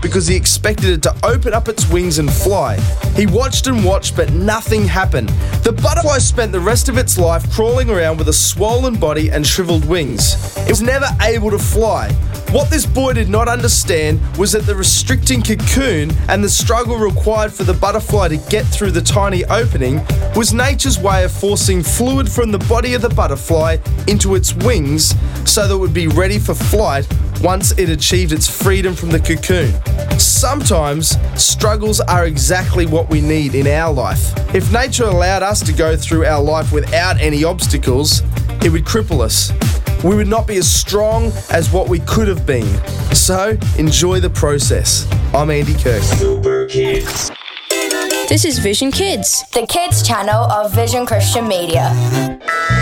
because he expected it to open up its wings and fly. He watched and watched, but nothing happened. The butterfly spent the rest of its life crawling around with a swollen body and shriveled wings. It was never able to fly. What this boy did not understand was that the restricting cocoon and the struggle required for the butterfly to get through the tiny opening was nature's way of forcing fluid from the body of the butterfly into its wings so that it would be ready for flight once it achieved its freedom from the cocoon. Sometimes struggles are exactly what we need in our life. If nature allowed us to go through our life without any obstacles, it would cripple us. We would not be as strong as what we could have been. So, enjoy the process. I'm Andy Kirk. Super Kids. This is Vision Kids, the kids channel of Vision Christian Media.